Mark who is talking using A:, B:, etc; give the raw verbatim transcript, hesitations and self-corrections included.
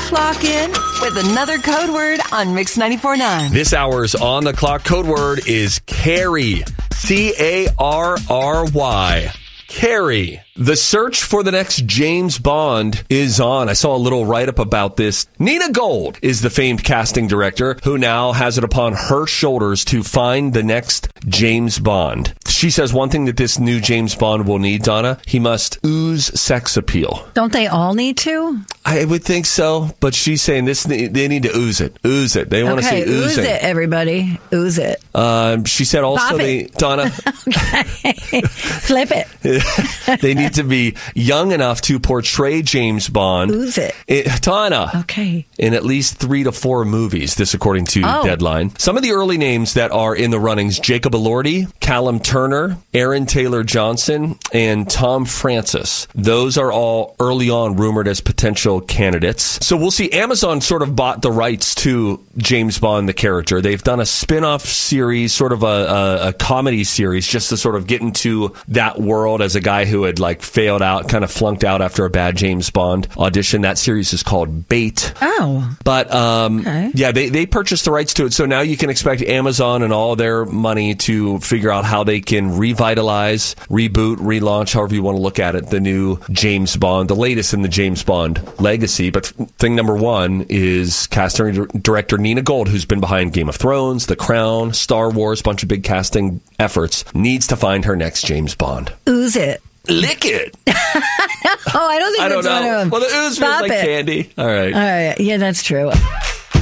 A: Clock in with another code word on Mix ninety-four point nine.
B: This hour's On the Clock code word is Carrie. C A R R Y. Carrie. The search for the next James Bond is on. I saw a little write-up about this. Nina Gold is the famed casting director who now has it upon her shoulders to find the next James Bond. She says one thing that this new James Bond will need, Donna, he must ooze sex appeal.
C: Don't they all need to?
B: I would think so, but she's saying this. They need to ooze it. Ooze it. They want
C: okay,
B: to see oozing.
C: Ooze it, everybody. Ooze it.
B: Um, she said also, they, Donna.
C: Okay. Flip it.
B: They need to be young enough to portray James Bond.
C: Ooze it.
B: it Donna.
C: Okay.
B: In at least three to four movies, this according to
C: oh.
B: Deadline. Some of the early names that are in the runnings, Jacob Elordi, Callum Turner, Aaron Taylor-Johnson, and Tom Francis. Those are all early on rumored as potential candidates. So we'll see. Amazon sort of bought the rights to James Bond, the character. They've done a spin-off series, sort of a, a, a comedy series, just to sort of get into that world as a guy who had like failed out, kind of flunked out after a bad James Bond audition. That series is called Bait.
C: Oh.
B: But, um,
C: okay.
B: yeah, they, they purchased the rights to it. So now you can expect Amazon and all their money to figure out how they can revitalize, reboot, relaunch, however you want to look at it, the new James Bond, the latest in the James Bond legacy. But thing number one is casting director Nina Gold, who's been behind Game of Thrones, The Crown, Star Wars, bunch of big casting efforts, needs to find her next James Bond.
C: Ooze it.
B: Lick it.
C: Oh, I don't think
B: I don't
C: that's
B: know.
C: one of them.
B: Well, the ooze feels like
C: it.
B: candy. All right.
C: All right. Yeah, that's true.